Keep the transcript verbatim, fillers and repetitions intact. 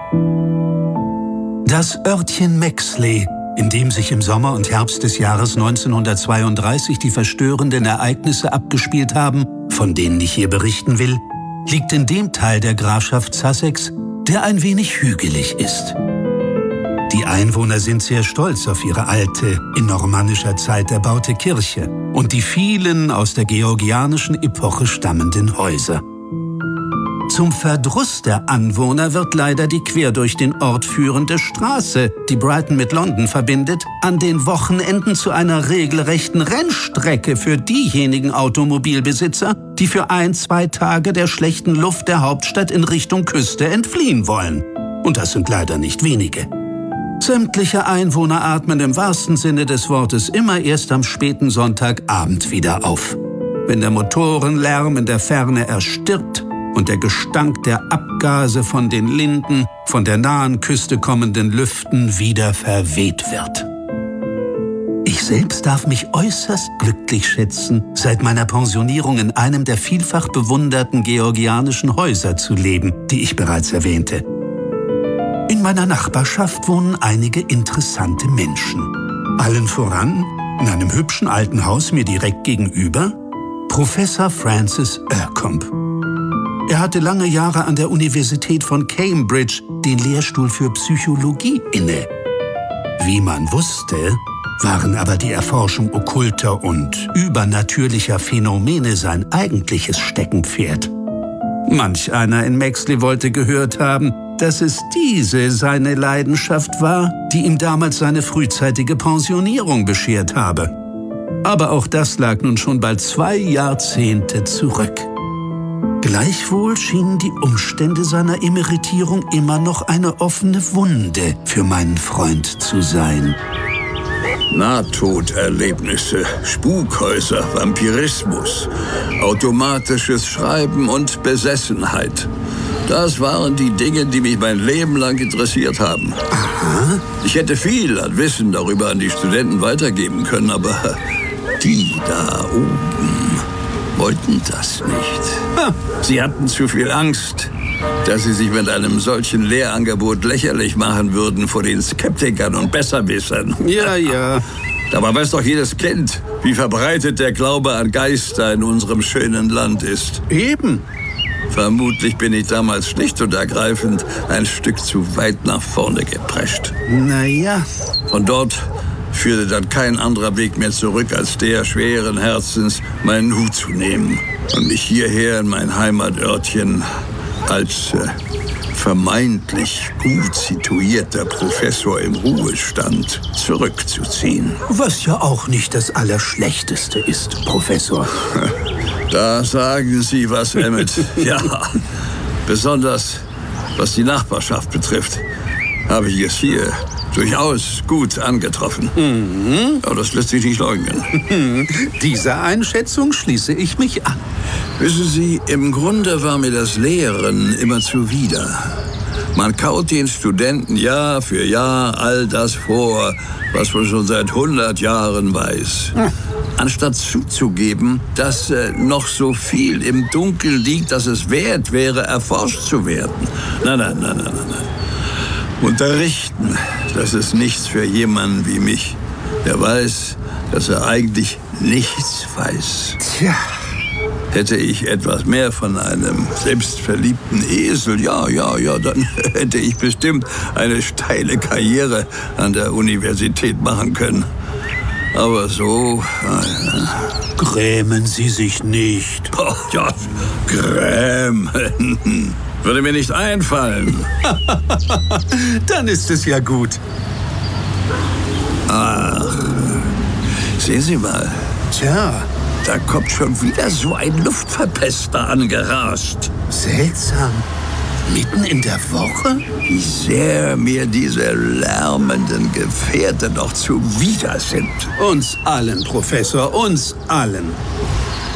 Das Örtchen Mexley, in dem sich im Sommer und Herbst des Jahres neunzehnhundertzweiunddreißig die verstörenden Ereignisse abgespielt haben, von denen ich hier berichten will, liegt in dem Teil der Grafschaft Sussex, der ein wenig hügelig ist. Die Einwohner sind sehr stolz auf ihre alte, in normannischer Zeit erbaute Kirche und die vielen aus der georgianischen Epoche stammenden Häuser. Zum Verdruss der Anwohner wird leider die quer durch den Ort führende Straße, die Brighton mit London verbindet, an den Wochenenden zu einer regelrechten Rennstrecke für diejenigen Automobilbesitzer, die für ein, zwei Tage der schlechten Luft der Hauptstadt in Richtung Küste entfliehen wollen. Und das sind leider nicht wenige. Sämtliche Einwohner atmen im wahrsten Sinne des Wortes immer erst am späten Sonntagabend wieder auf. Wenn der Motorenlärm in der Ferne erstirbt und der Gestank der Abgase von den Linden, von der nahen Küste kommenden Lüften wieder verweht wird. Ich selbst darf mich äußerst glücklich schätzen, seit meiner Pensionierung in einem der vielfach bewunderten georgianischen Häuser zu leben, die ich bereits erwähnte. In meiner Nachbarschaft wohnen einige interessante Menschen. Allen voran, in einem hübschen alten Haus mir direkt gegenüber, Professor Francis Ercombe. Er hatte lange Jahre an der Universität von Cambridge den Lehrstuhl für Psychologie inne. Wie man wusste, waren aber die Erforschung okkulter und übernatürlicher Phänomene sein eigentliches Steckenpferd. Manch einer in Mexley wollte gehört haben, dass es diese seine Leidenschaft war, die ihm damals seine frühzeitige Pensionierung beschert habe. Aber auch das lag nun schon bald zwei Jahrzehnte zurück. Gleichwohl schienen die Umstände seiner Emeritierung immer noch eine offene Wunde für meinen Freund zu sein. Nahtoderlebnisse, Spukhäuser, Vampirismus, automatisches Schreiben und Besessenheit. Das waren die Dinge, die mich mein Leben lang interessiert haben. Aha. Ich hätte viel an Wissen darüber an die Studenten weitergeben können, aber die da oben wollten das nicht. Sie hatten zu viel Angst, dass sie sich mit einem solchen Lehrangebot lächerlich machen würden vor den Skeptikern und Besserwissern. Ja, ja. Dabei weiß doch jedes Kind, wie verbreitet der Glaube an Geister in unserem schönen Land ist. Eben. Vermutlich bin ich damals schlicht und ergreifend ein Stück zu weit nach vorne geprescht. Naja. Von dort führte dann kein anderer Weg mehr zurück, als der schweren Herzens meinen Hut zu nehmen und mich hierher in mein Heimatörtchen als äh, vermeintlich gut situierter Professor im Ruhestand zurückzuziehen. Was ja auch nicht das Allerschlechteste ist, Professor. Da sagen Sie was, Emmett. Ja, besonders was die Nachbarschaft betrifft, habe ich es hier durchaus gut angetroffen. Mhm. Aber das lässt sich nicht leugnen. Dieser Einschätzung schließe ich mich an. Wissen Sie, im Grunde war mir das Lehren immer zuwider. Man kaut den Studenten Jahr für Jahr all das vor, was man schon seit hundert Jahren weiß. Hm. Anstatt zuzugeben, dass äh, noch so viel im Dunkeln liegt, dass es wert wäre, erforscht zu werden. Nein, nein, nein, nein, nein. Unterrichten, das ist nichts für jemanden wie mich, der weiß, dass er eigentlich nichts weiß. Tja. Hätte ich etwas mehr von einem selbstverliebten Esel, ja, ja, ja, dann hätte ich bestimmt eine steile Karriere an der Universität machen können. Aber so... Äh, Grämen Sie sich nicht. Oh, ja, grämen. Würde mir nicht einfallen. Dann ist es ja gut. Ach, sehen Sie mal. Tja. Da kommt schon wieder so ein Luftverpester angerast. Seltsam. Mitten in der Woche? Wie sehr mir diese lärmenden Gefährte noch zuwider sind. Uns allen, Professor, uns allen.